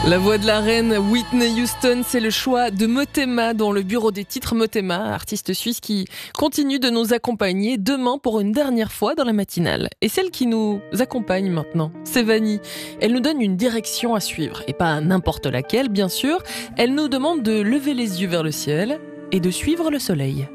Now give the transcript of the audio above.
La voix de la reine Whitney Houston, c'est le choix de Motema dans le bureau des titres Motema, artiste suisse qui continue de nous accompagner demain pour une dernière fois dans la matinale. Et celle qui nous accompagne maintenant, c'est Vanny. Elle nous donne une direction à suivre, et pas n'importe laquelle bien sûr. Elle nous demande de lever les yeux vers le ciel et de suivre le soleil.